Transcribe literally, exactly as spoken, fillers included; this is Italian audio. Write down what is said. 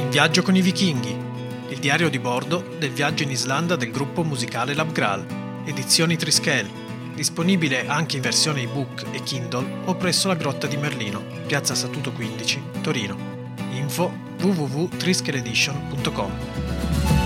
In viaggio con i vichinghi, il diario di bordo del viaggio in Islanda del gruppo musicale Labgral, edizioni Trischel, disponibile anche in versione ebook e Kindle o presso la Grotta di Merlino, piazza Statuto quindici, Torino. Info w w w punto trischeledition punto com.